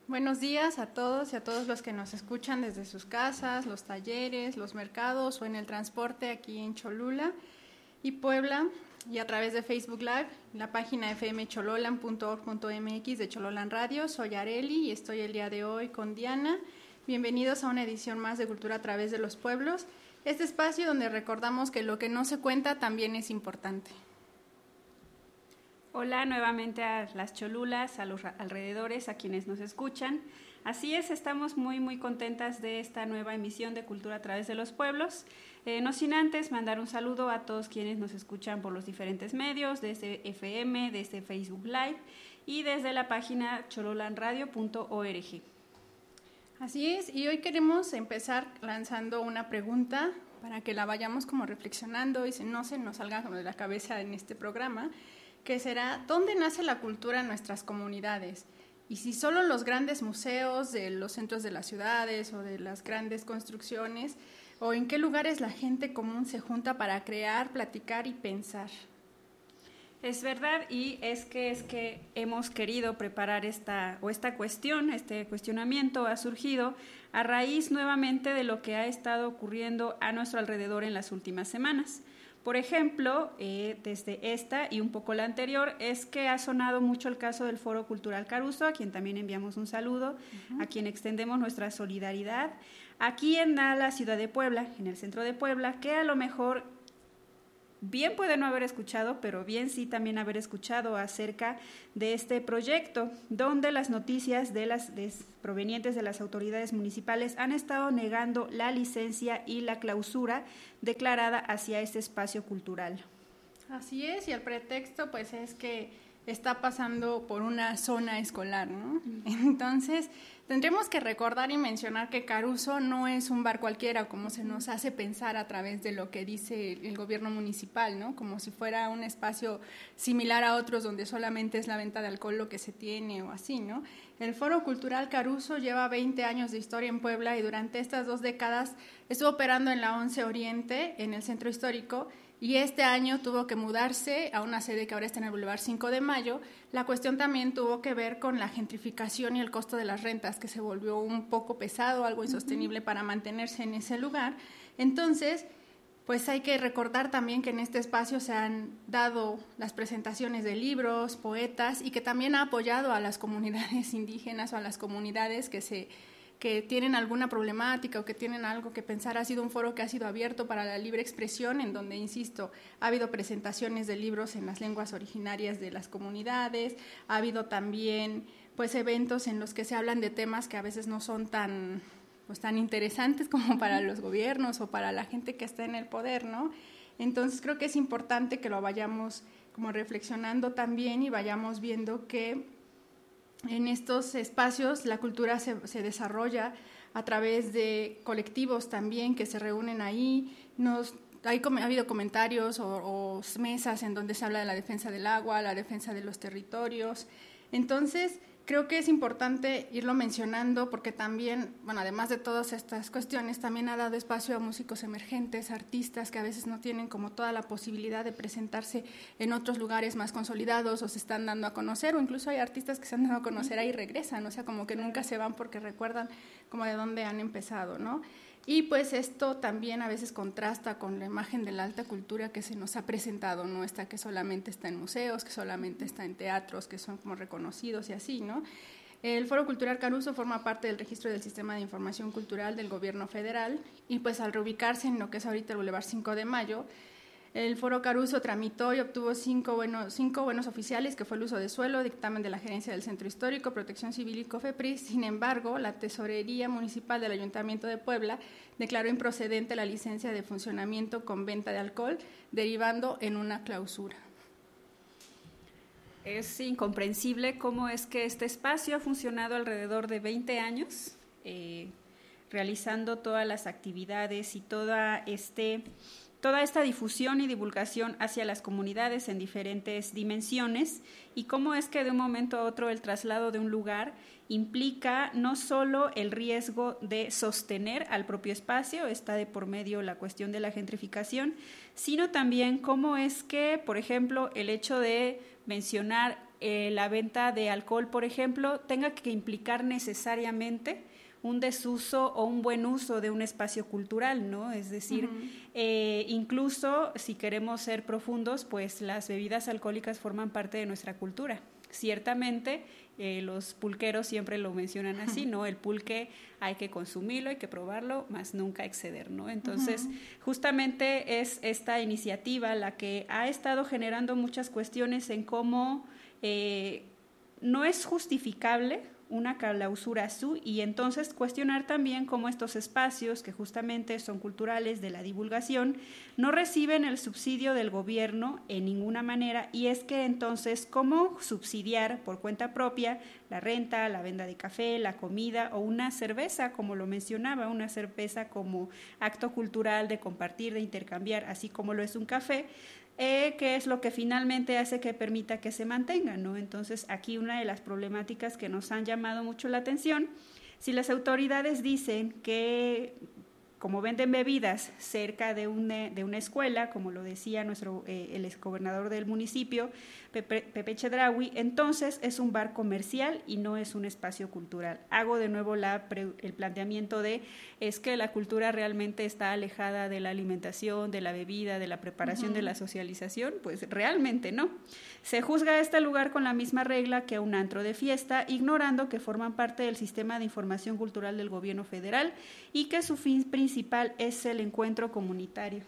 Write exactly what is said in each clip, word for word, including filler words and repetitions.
Buenos días a todos y a todos los que nos escuchan desde sus casas, los talleres, los mercados o en el transporte aquí en Cholula y Puebla, y a través de Facebook Live, la página f m chololan punto org punto m x de Chololan Radio. Soy Areli y estoy el día de hoy con Diana. Bienvenidos a una edición más de Cultura a través de los pueblos, este espacio donde recordamos que lo que no se cuenta también es importante. Hola nuevamente a las Cholulas, a los alrededores, a quienes nos escuchan. Así es, estamos muy muy contentas de esta nueva emisión de Cultura a través de los pueblos. Eh, no sin antes mandar un saludo a todos quienes nos escuchan por los diferentes medios, desde F M, desde Facebook Live y desde la página chololan radio punto org. Así es, y hoy queremos empezar lanzando una pregunta para que la vayamos como reflexionando y no se nos salga de la cabeza en este programa, que será: ¿dónde nace la cultura en nuestras comunidades? Y si solo los grandes museos de los centros de las ciudades o de las grandes construcciones, o en qué lugares la gente común se junta para crear, platicar y pensar. Es verdad, y es que es que hemos querido preparar esta o esta cuestión, este cuestionamiento ha surgido a raíz nuevamente de lo que ha estado ocurriendo a nuestro alrededor en las últimas semanas. Por ejemplo, eh, desde esta y un poco la anterior, es que ha sonado mucho el caso del Foro Cultural Caruso, a quien también enviamos un saludo, uh-huh. a quien extendemos nuestra solidaridad, aquí en la ciudad de Puebla, en el centro de Puebla, que a lo mejor bien puede no haber escuchado, pero bien sí también haber escuchado acerca de este proyecto, donde las noticias de las de, provenientes de las autoridades municipales han estado negando la licencia y la clausura declarada hacia este espacio cultural. Así es, y el pretexto pues es que está pasando por una zona escolar, ¿no? Uh-huh. Entonces, tendremos que recordar y mencionar que Caruso no es un bar cualquiera, como se nos hace pensar a través de lo que dice el gobierno municipal, ¿no? Como si fuera un espacio similar a otros donde solamente es la venta de alcohol lo que se tiene o así, ¿no? El Foro Cultural Caruso lleva veinte años de historia en Puebla y durante estas dos décadas estuvo operando en la once Oriente, en el centro histórico, y este año tuvo que mudarse a una sede que ahora está en el Boulevard cinco de mayo. La cuestión también tuvo que ver con la gentrificación y el costo de las rentas, que se volvió un poco pesado, algo insostenible uh-huh. para mantenerse en ese lugar. Entonces, pues hay que recordar también que en este espacio se han dado las presentaciones de libros, poetas, y que también ha apoyado a las comunidades indígenas o a las comunidades que se... que tienen alguna problemática o que tienen algo que pensar. Ha sido un foro que ha sido abierto para la libre expresión, en donde, insisto, ha habido presentaciones de libros en las lenguas originarias de las comunidades, ha habido también pues eventos en los que se hablan de temas que a veces no son tan, pues, tan interesantes como para los gobiernos o para la gente que está en el poder, ¿no? Entonces creo que es importante que lo vayamos como reflexionando también y vayamos viendo que en estos espacios la cultura se, se desarrolla a través de colectivos también que se reúnen ahí. Nos, hay, ha habido comentarios o, o mesas en donde se habla de la defensa del agua, la defensa de los territorios. Entonces, creo que es importante irlo mencionando porque también, bueno, además de todas estas cuestiones, también ha dado espacio a músicos emergentes, artistas que a veces no tienen como toda la posibilidad de presentarse en otros lugares más consolidados o se están dando a conocer, o incluso hay artistas que se han dado a conocer ahí y regresan, o sea, como que nunca se van porque recuerdan como de dónde han empezado, ¿no? Y pues esto también a veces contrasta con la imagen de la alta cultura que se nos ha presentado, ¿no? Esta que solamente está en museos, que solamente está en teatros, que son como reconocidos y así, ¿no? El Foro Cultural Caruso forma parte del registro del Sistema de Información Cultural del Gobierno Federal y pues al reubicarse en lo que es ahorita el Boulevard cinco de mayo, el Foro Caruso tramitó y obtuvo cinco buenos, cinco buenos oficiales, que fue el uso de suelo, dictamen de la Gerencia del Centro Histórico, Protección Civil y COFEPRIS. Sin embargo, la Tesorería Municipal del Ayuntamiento de Puebla declaró improcedente la licencia de funcionamiento con venta de alcohol, derivando en una clausura. Es incomprensible cómo es que este espacio ha funcionado alrededor de veinte años, eh, realizando todas las actividades y toda este... toda esta difusión y divulgación hacia las comunidades en diferentes dimensiones, y cómo es que de un momento a otro el traslado de un lugar implica no solo el riesgo de sostener al propio espacio, está de por medio la cuestión de la gentrificación, sino también cómo es que, por ejemplo, el hecho de mencionar eh, la venta de alcohol, por ejemplo, tenga que implicar necesariamente un desuso o un buen uso de un espacio cultural, ¿no? Es decir, uh-huh. eh, incluso si queremos ser profundos, pues las bebidas alcohólicas forman parte de nuestra cultura. Ciertamente, eh, los pulqueros siempre lo mencionan así, ¿no? El pulque hay que consumirlo, hay que probarlo, más nunca exceder, ¿no? Entonces, uh-huh. justamente es esta iniciativa la que ha estado generando muchas cuestiones en cómo eh, no es justificable una clausura azul y entonces cuestionar también cómo estos espacios que justamente son culturales de la divulgación no reciben el subsidio del gobierno en ninguna manera y es que entonces cómo subsidiar por cuenta propia la renta, la venta de café, la comida o una cerveza, como lo mencionaba, una cerveza como acto cultural de compartir, de intercambiar, así como lo es un café, Eh, que es lo que finalmente hace que permita que se mantenga, ¿no? Entonces, aquí una de las problemáticas que nos han llamado mucho la atención, si las autoridades dicen que como venden bebidas cerca de una, de una escuela, como lo decía nuestro eh, el exgobernador del municipio, Pepe, Pepe Chedraui, entonces es un bar comercial y no es un espacio cultural. Hago de nuevo la, el planteamiento de, es que la cultura realmente está alejada de la alimentación, de la bebida, de la preparación, uh-huh. de la socialización, pues realmente no. Se juzga a este lugar con la misma regla que a un antro de fiesta, ignorando que forman parte del sistema de información cultural del gobierno federal y que su fin principal es el encuentro comunitario.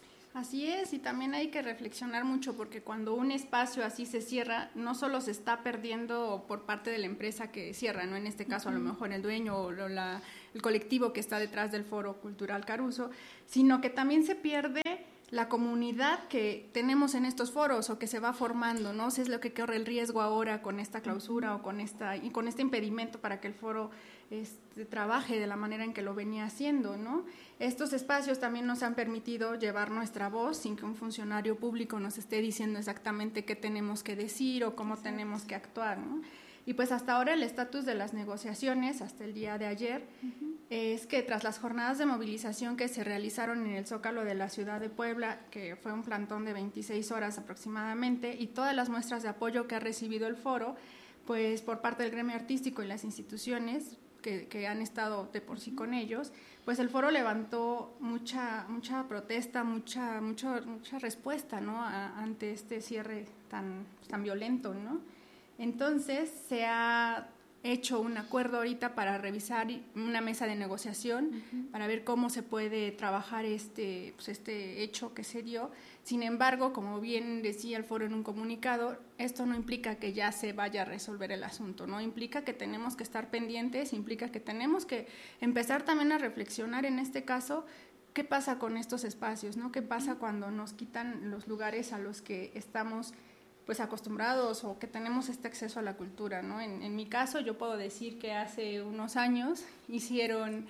Así es, y también hay que reflexionar mucho porque cuando un espacio así se cierra, no solo se está perdiendo por parte de la empresa que cierra, ¿no? En este caso uh-huh. a lo mejor el dueño o la, el colectivo que está detrás del Foro Cultural Caruso, sino que también se pierde la comunidad que tenemos en estos foros o que se va formando, ¿no? Si es lo que corre el riesgo ahora con esta clausura o con esta y con este impedimento para que el foro este, trabaje de la manera en que lo venía haciendo, ¿no? Estos espacios también nos han permitido llevar nuestra voz sin que un funcionario público nos esté diciendo exactamente qué tenemos que decir o cómo tenemos que actuar, ¿no? Y pues hasta ahora el estatus de las negociaciones, hasta el día de ayer, uh-huh. es que tras las jornadas de movilización que se realizaron en el Zócalo de la ciudad de Puebla, que fue un plantón de veintiséis horas aproximadamente, y todas las muestras de apoyo que ha recibido el foro, pues por parte del gremio artístico y las instituciones que, que han estado de por sí con ellos, pues el foro levantó mucha mucha protesta, mucha mucha mucha respuesta, ¿no? A, ante este cierre tan, tan violento, ¿no? Entonces se ha hecho un acuerdo ahorita para revisar una mesa de negociación uh-huh. para ver cómo se puede trabajar este, pues este hecho que se dio. Sin embargo, como bien decía el foro en un comunicado, esto no implica que ya se vaya a resolver el asunto, ¿no? Implica que tenemos que estar pendientes, implica que tenemos que empezar también a reflexionar en este caso qué pasa con estos espacios, ¿no? ¿Qué pasa cuando nos quitan los lugares a los que estamos pues acostumbrados o que tenemos este acceso a la cultura, ¿no? En, en mi caso yo puedo decir que hace unos años hicieron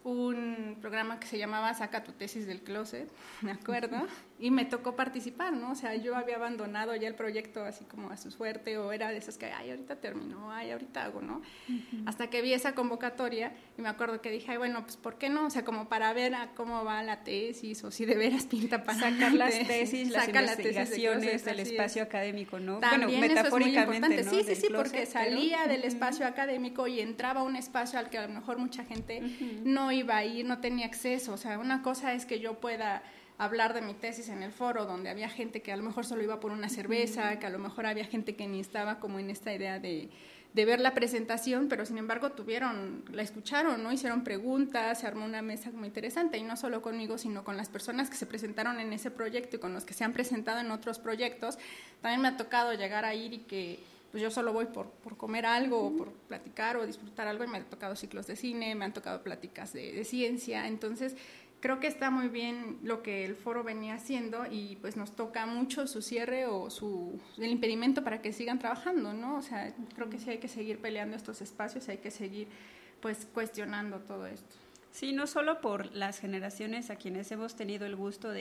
un programa que se llamaba Saca tu tesis del closet, me acuerdo, y me tocó participar, ¿no? O sea, yo había abandonado ya el proyecto así como a su suerte, o era de esas que, ay, ahorita terminó, ay, ahorita hago, ¿no? Uh-huh. Hasta que vi esa convocatoria y me acuerdo que dije, ay, bueno, pues, ¿por qué no? O sea, como para ver a cómo va la tesis, o si de veras pinta para sacar las tesis, las investigaciones del espacio académico, ¿no? También bueno, metafóricamente, ¿no? Sí, sí, del sí, closet, porque salía pero... del espacio uh-huh. académico y entraba a un espacio al que a lo mejor mucha gente uh-huh. no iba a ir, no tenía acceso. O sea, una cosa es que yo pueda hablar de mi tesis en el foro, donde había gente que a lo mejor solo iba por una cerveza, uh-huh. que a lo mejor había gente que ni estaba como en esta idea de, de ver la presentación, pero sin embargo tuvieron, la escucharon, ¿no? Hicieron preguntas, se armó una mesa muy interesante, y no solo conmigo, sino con las personas que se presentaron en ese proyecto y con los que se han presentado en otros proyectos. También me ha tocado llegar a ir y que pues yo solo voy por, por comer algo, uh-huh. o por platicar o disfrutar algo, y me han tocado ciclos de cine, me han tocado pláticas de, de ciencia. Entonces creo que está muy bien lo que el foro venía haciendo, y pues nos toca mucho su cierre o su el impedimento para que sigan trabajando, ¿no? O sea, creo que sí hay que seguir peleando estos espacios, hay que seguir pues cuestionando todo esto. Sí, no solo por las generaciones a quienes hemos tenido el gusto de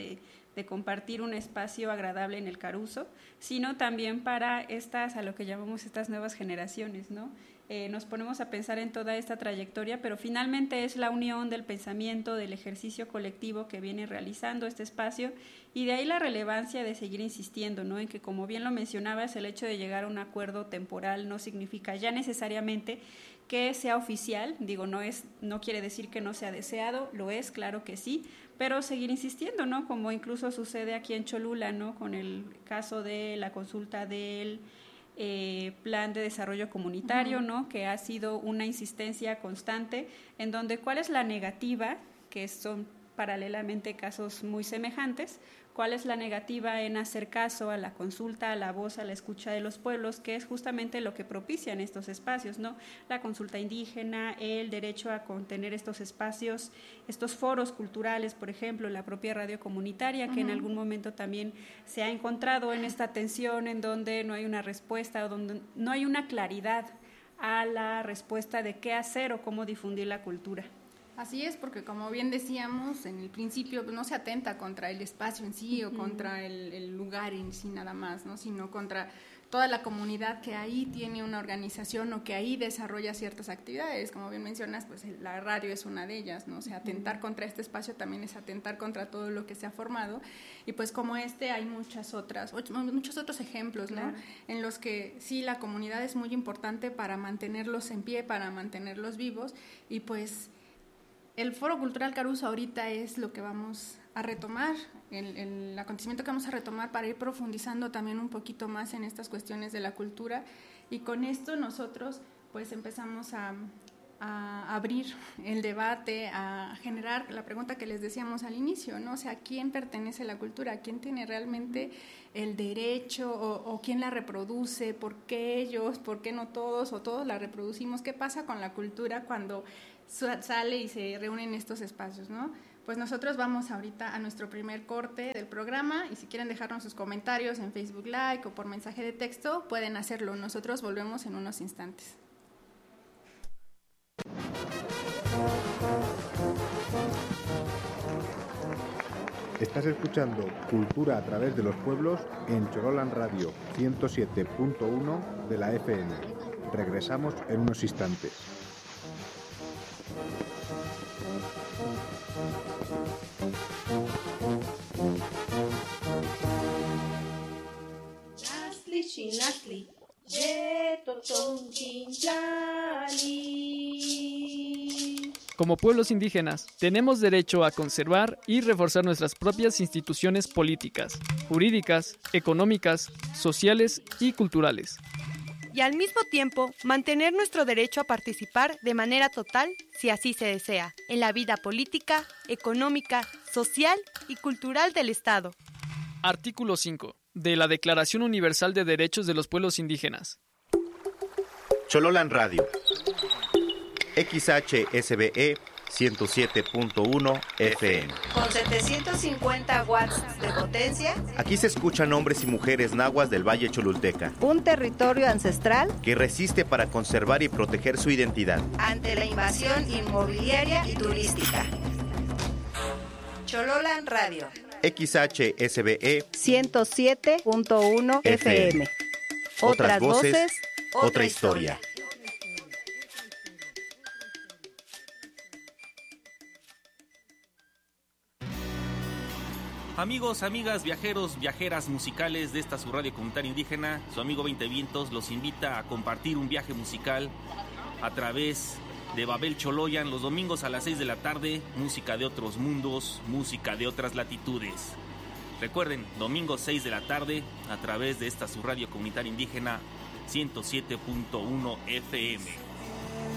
de compartir un espacio agradable en el Caruso, sino también para estas, a lo que llamamos estas nuevas generaciones, ¿no? Eh, nos ponemos a pensar en toda esta trayectoria, pero finalmente es la unión del pensamiento, del ejercicio colectivo que viene realizando este espacio, y de ahí la relevancia de seguir insistiendo, ¿no? En que, como bien lo mencionabas, el hecho de llegar a un acuerdo temporal no significa ya necesariamente que sea oficial, digo, no es, no quiere decir que no sea deseado, lo es, claro que sí, pero seguir insistiendo, ¿no? Como incluso sucede aquí en Cholula, ¿no? Con el caso de la consulta del eh, plan de desarrollo comunitario, uh-huh. ¿no? Que ha sido una insistencia constante, en donde cuál es la negativa, que son paralelamente casos muy semejantes, cuál es la negativa en hacer caso a la consulta, a la voz, a la escucha de los pueblos, que es justamente lo que propician estos espacios, ¿no? La consulta indígena, el derecho a contener estos espacios, estos foros culturales, por ejemplo, la propia radio comunitaria, que uh-huh. en algún momento también se ha encontrado en esta tensión en donde no hay una respuesta o donde no hay una claridad a la respuesta de qué hacer o cómo difundir la cultura. Así es, porque como bien decíamos en el principio, no se atenta contra el espacio en sí o contra el, el lugar en sí nada más, ¿no? Sino contra toda la comunidad que ahí tiene una organización o que ahí desarrolla ciertas actividades. Como bien mencionas, pues la radio es una de ellas, ¿no? O sea, atentar contra este espacio también es atentar contra todo lo que se ha formado, y pues como este hay muchas otras, muchos otros ejemplos, ¿no? Claro. En los que sí, la comunidad es muy importante para mantenerlos en pie, para mantenerlos vivos, y pues el Foro Cultural Caruso ahorita es lo que vamos a retomar, el, el acontecimiento que vamos a retomar para ir profundizando también un poquito más en estas cuestiones de la cultura, y con esto nosotros pues empezamos a, a abrir el debate, a generar la pregunta que les decíamos al inicio, ¿no? O sea, ¿a quién pertenece la cultura? ¿Quién tiene realmente el derecho o, o quién la reproduce? ¿Por qué ellos? ¿Por qué no todos? ¿O todos la reproducimos? ¿Qué pasa con la cultura cuando sale y se reúnen estos espacios, ¿no? Pues nosotros vamos ahorita a nuestro primer corte del programa, y si quieren dejarnos sus comentarios en Facebook Live o por mensaje de texto, pueden hacerlo. Nosotros volvemos en unos instantes. Estás escuchando Cultura a través de los pueblos en Chololan Radio ciento siete punto uno de la F M. Regresamos en unos instantes. Como pueblos indígenas, tenemos derecho a conservar y reforzar nuestras propias instituciones políticas, jurídicas, económicas, sociales y culturales. Y al mismo tiempo, mantener nuestro derecho a participar de manera total, si así se desea, en la vida política, económica, social y cultural del Estado. Artículo cinco. De la Declaración Universal de Derechos de los Pueblos Indígenas. Chololan Radio. X H S B E ciento siete punto uno F M. Con setecientos cincuenta watts de potencia. Aquí se escuchan hombres y mujeres nahuas del Valle Cholulteca. Un territorio ancestral que resiste para conservar y proteger su identidad ante la invasión inmobiliaria y turística. Chololan Radio. X H S B E ciento siete punto uno F M. Otras voces, otra historia. Amigos, amigas, viajeros, viajeras musicales de esta su radio comunitaria indígena, su amigo Veinte Vientos los invita a compartir un viaje musical a través de Babel Choloyan los domingos a las seis de la tarde, música de otros mundos, música de otras latitudes. Recuerden, domingos seis de la tarde, a través de esta su radio comunitaria indígena ciento siete punto uno F M.